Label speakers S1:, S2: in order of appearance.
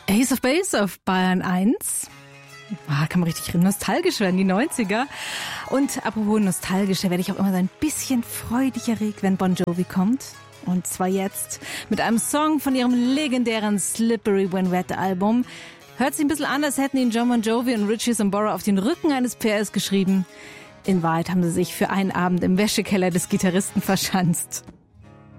S1: Ace of Base auf Bayern 1. Kann man richtig nostalgisch werden, die 90er. Und apropos nostalgisch, da werde ich auch immer so ein bisschen freudig erregt, wenn Bon Jovi kommt. Und zwar jetzt mit einem Song von ihrem legendären Slippery When Wet Album. Hört sich ein bisschen an, als hätten ihn John Bon Jovi und Richie Sambora auf den Rücken eines PS geschrieben. In Wahrheit haben sie sich für einen Abend im Wäschekeller des Gitarristen verschanzt.